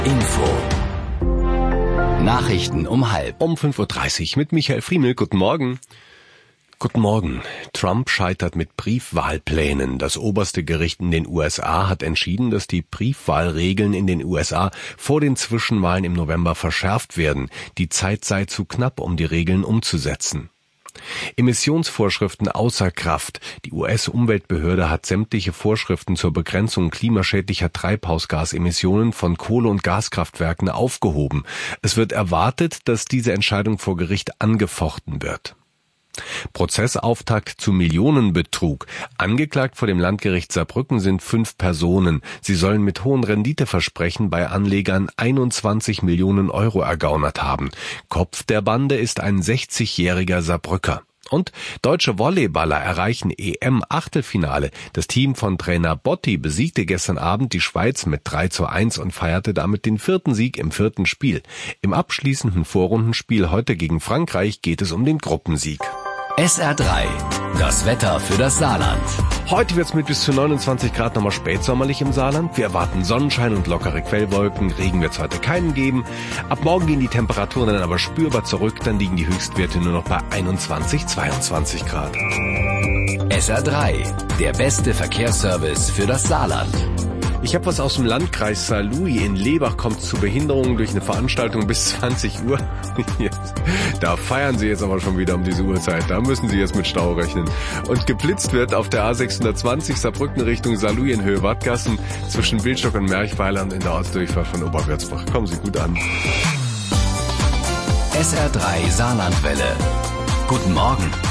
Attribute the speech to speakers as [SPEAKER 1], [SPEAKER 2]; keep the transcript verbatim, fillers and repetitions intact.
[SPEAKER 1] Info. Nachrichten um halb.
[SPEAKER 2] Um fünf Uhr dreißig mit Michael Friemel. Guten Morgen. Guten Morgen. Trump scheitert mit Briefwahlplänen. Das oberste Gericht in den U S A hat entschieden, dass die Briefwahlregeln in den U S A vor den Zwischenwahlen im November verschärft werden. Die Zeit sei zu knapp, um die Regeln umzusetzen. Emissionsvorschriften außer Kraft. Die U S-Umweltbehörde hat sämtliche Vorschriften zur Begrenzung klimaschädlicher Treibhausgasemissionen von Kohle- und Gaskraftwerken aufgehoben. Es wird erwartet, dass diese Entscheidung vor Gericht angefochten wird. Prozessauftakt zu Millionenbetrug. Angeklagt vor dem Landgericht Saarbrücken sind fünf Personen. Sie sollen mit hohen Renditeversprechen bei Anlegern einundzwanzig Millionen Euro ergaunert haben. Kopf der Bande ist ein sechzigjähriger Saarbrücker. Und deutsche Volleyballer erreichen E M-Achtelfinale. Das Team von Trainer Botti besiegte gestern Abend die Schweiz mit drei zu eins und feierte damit den vierten Sieg im vierten Spiel. Im abschließenden Vorrundenspiel heute gegen Frankreich geht es um den Gruppensieg.
[SPEAKER 1] S R drei, das Wetter für das Saarland.
[SPEAKER 2] Heute wird's mit bis zu neunundzwanzig Grad nochmal spätsommerlich im Saarland. Wir erwarten Sonnenschein und lockere Quellwolken. Regen wird's heute keinen geben. Ab morgen gehen die Temperaturen dann aber spürbar zurück. Dann liegen die Höchstwerte nur noch bei einundzwanzig, zweiundzwanzig Grad.
[SPEAKER 1] S R drei, der beste Verkehrsservice für das Saarland.
[SPEAKER 2] Ich habe was aus dem Landkreis Saarlouis. In Lebach kommt es zu Behinderungen durch eine Veranstaltung bis zwanzig Uhr. Da feiern sie jetzt aber schon wieder um diese Uhrzeit. Da müssen sie jetzt mit Stau rechnen. Und geblitzt wird auf der A sechshundertzwanzig Saarbrücken Richtung Saarlouis in Höhe Wattgassen zwischen Wildstock und Merchweiler und in der Ortsdurchfahrt von Oberwürzbach. Kommen Sie gut an.
[SPEAKER 1] S R drei Saarlandwelle. Guten Morgen.